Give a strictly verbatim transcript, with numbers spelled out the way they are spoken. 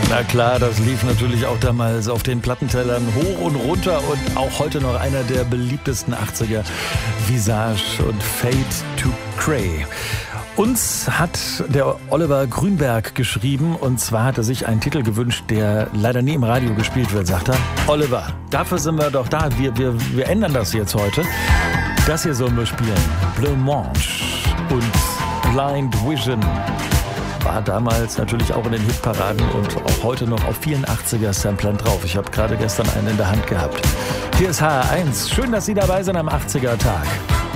Na klar, das lief natürlich auch damals auf den Plattentellern hoch und runter und auch heute noch einer der beliebtesten achtziger, Visage und Fade to Grey. Uns hat der Oliver Grünberg geschrieben und zwar hat er sich einen Titel gewünscht, der leider nie im Radio gespielt wird, sagt er. Oliver, dafür sind wir doch da, wir, wir, wir ändern das jetzt heute. Das hier sollen wir spielen. Blancmange und Blind Vision. War damals natürlich auch in den Hitparaden und auch heute noch auf vielen achtziger-Samplern drauf. Ich habe gerade gestern einen in der Hand gehabt. Hier ist H R eins. Schön, dass Sie dabei sind am achtziger-Tag.